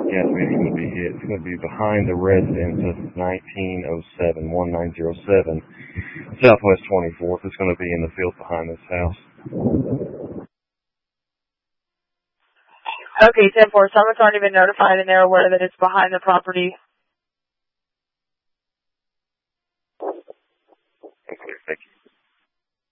Yeah, it's going to be hit. It's going to be behind the residence of 1907 Southwest 24th. It's going to be in the field behind this house. Okay, 10-4. Someone's already been notified and they're aware that it's behind the property